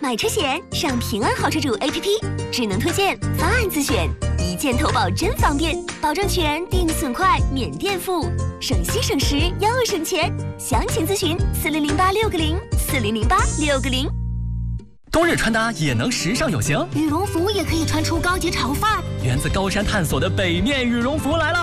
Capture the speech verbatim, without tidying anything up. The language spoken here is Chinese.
买车险上平安好车主 A P P， 智能推荐，方案自选，一键投保真方便，保证全定损快免垫付，省心省时又省钱。详情咨询四零零八六个零四零零八六个零。 冬日穿搭也能时尚有型， 羽绒服也可以穿出高级潮范儿。 源自高山探索的北面羽绒服来了，